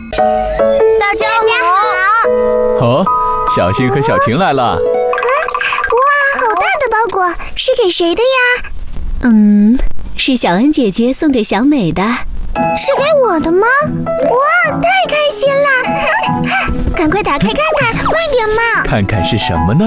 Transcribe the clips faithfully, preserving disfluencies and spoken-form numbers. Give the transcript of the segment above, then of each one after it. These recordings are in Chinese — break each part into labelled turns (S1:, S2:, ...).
S1: 大家好。
S2: 哦，小新和小晴来了。啊，
S3: 哇，好大的包裹，是给谁的呀？
S4: 嗯，是小恩姐姐送给小美的。
S3: 是给我的吗？哇，太开心了！赶快打开看看，快点嘛！
S2: 看看是什么呢？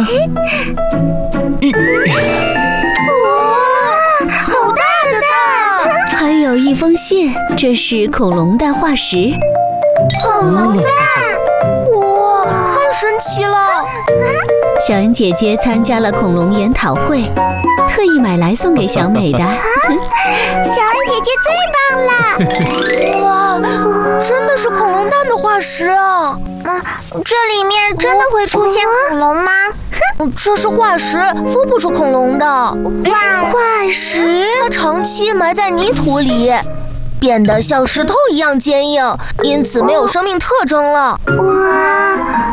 S3: 哇，好大的蛋！
S4: 还有一封信，这是恐龙蛋化石。
S3: 恐龙蛋！
S1: 哇，太神奇了！
S4: 小恩姐姐参加了恐龙研讨会，特意买来送给小美的。
S3: 小恩姐姐最棒了！
S1: 哇，真的是恐龙蛋的化石啊！
S3: 啊，这里面真的会出现恐龙吗？
S1: 这是化石，孵不出恐龙的。
S3: 化石？
S1: 它长期埋在泥土里，变得像石头一样坚硬，因此没有生命特征了。
S3: 哇，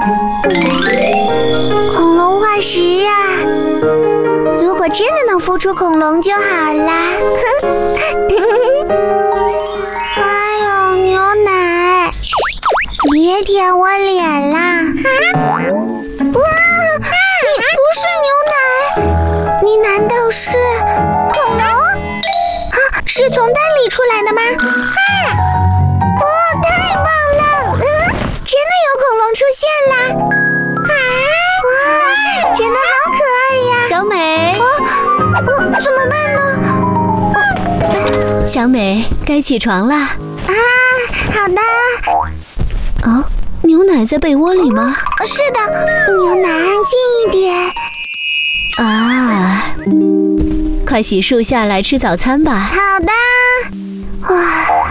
S3: 恐龙化石啊！如果真的能孵出恐龙就好啦！哎呦，牛奶，别舔我脸啦！哇，你不是牛奶，你难道是恐龙？啊，是从蛋里出来的吗？啊！哇，太棒了！嗯，真的有恐龙出现啦！啊！哇，真的好可爱呀！
S4: 小美，
S3: 哦，哦，怎么办呢？
S4: 小美，该起床啦。
S3: 啊，好的。
S4: 哦，牛奶在被窝里吗？
S3: 哦，是的，牛奶安静一点。
S4: 啊，快洗漱下来吃早餐吧。
S3: 好的。哇，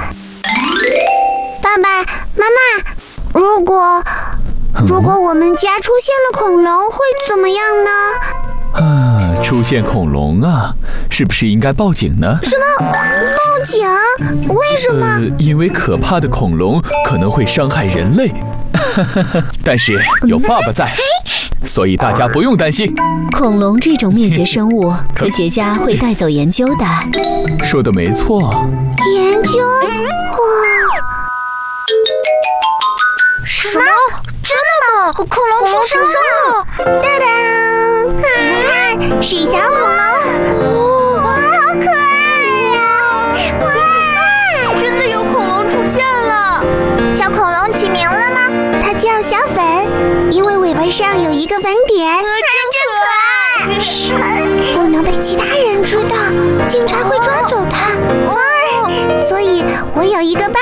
S3: 爸爸妈妈，如果如果我们家出现了恐龙，会怎么样呢？
S2: 啊，出现恐龙啊，是不是应该报警呢？
S3: 什么？报警？为什么？
S2: 呃，因为可怕的恐龙可能会伤害人类。但是有爸爸在，所以大家不用担心。
S4: 恐龙这种灭绝生物，科学家会带走研究的。
S2: 说的没错。
S3: 研究？哇！
S1: 什么？真的吗？恐龙出生了！
S3: 哒哒，看，是小恐龙。
S1: 哦，
S3: 哇，好可爱呀！哇，
S1: 真的有恐龙出现了！
S3: 小恐龙起名了吗？它叫小粉，因为尾巴上有一个粉点，很可爱。嘘，不能被其他人知道，警察会抓走它。哇，所以我有一个办